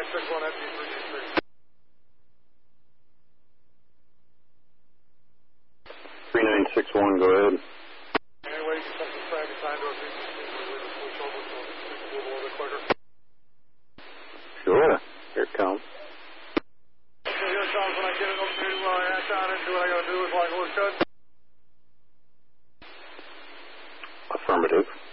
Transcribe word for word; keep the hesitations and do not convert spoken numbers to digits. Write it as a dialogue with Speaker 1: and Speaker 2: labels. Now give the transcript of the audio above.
Speaker 1: six one, F D three two three.
Speaker 2: three nine six one, go ahead.
Speaker 1: Anyway, you can set the frag and time to a V C C, we're going to switch over so we can move a little bit quicker.
Speaker 2: Sure, here it comes.
Speaker 1: Okay, here it comes. When I get it up to uh, act on it, do what I got to do is like, we're good.
Speaker 2: Affirmative.